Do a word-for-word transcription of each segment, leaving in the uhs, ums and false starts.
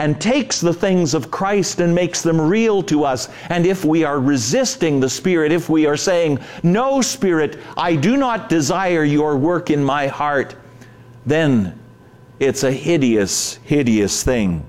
and takes the things of Christ and makes them real to us. And if we are resisting the Spirit, if we are saying, "No, Spirit, I do not desire your work in my heart," then it's a hideous, hideous thing.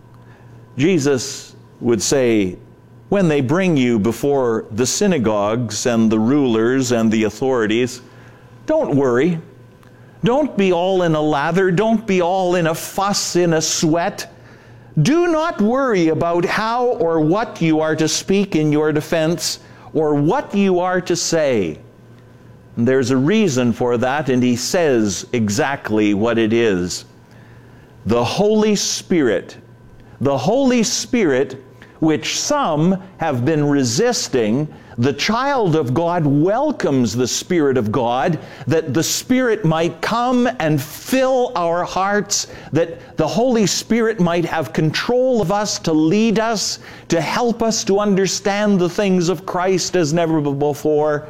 Jesus would say, when they bring you before the synagogues and the rulers and the authorities, don't worry. Don't be all in a lather. Don't be all in a fuss, in a sweat. Do not worry about how or what you are to speak in your defense or what you are to say. And there's a reason for that, and he says exactly what it is. The Holy Spirit, the Holy Spirit, which some have been resisting, the child of God welcomes the Spirit of God, that the Spirit might come and fill our hearts, that the Holy Spirit might have control of us, to lead us, to help us to understand the things of Christ as never before.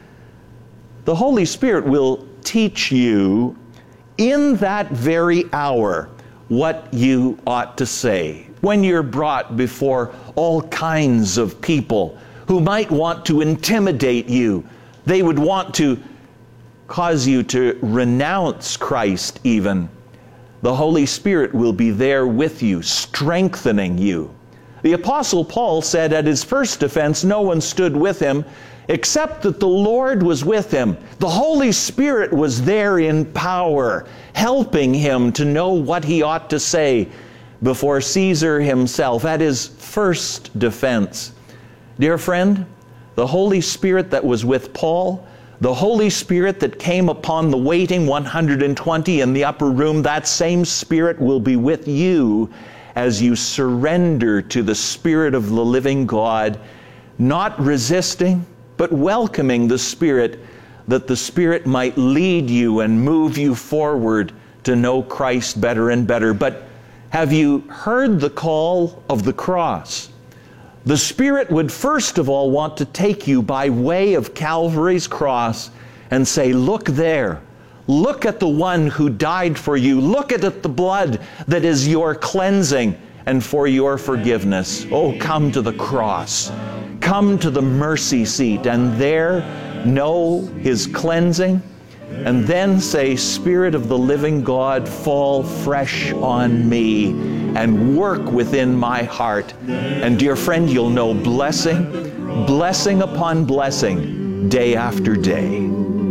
The Holy Spirit will teach you in that very hour what you ought to say. When you're brought before all kinds of people who might want to intimidate you, they would want to cause you to renounce Christ even, the Holy Spirit will be there with you, strengthening you. The Apostle Paul said at his first defense, no one stood with him, except that the Lord was with him. The Holy Spirit was there in power, helping him to know what he ought to say before Caesar himself, at his first defense. Dear friend, the Holy Spirit that was with Paul, the Holy Spirit that came upon the waiting one hundred twenty in the upper room, that same Spirit will be with you as you surrender to the Spirit of the living God, not resisting, but welcoming the Spirit, that the Spirit might lead you and move you forward to know Christ better and better. But have you heard the call of the cross? The Spirit would first of all want to take you by way of Calvary's cross and say, look there. Look at the one who died for you. Look at the blood that is your cleansing and for your forgiveness. Oh, come to the cross. Come to the mercy seat, and there know His cleansing, and then say, Spirit of the living God, fall fresh on me and work within my heart. And dear friend, you'll know blessing, blessing upon blessing, day after day.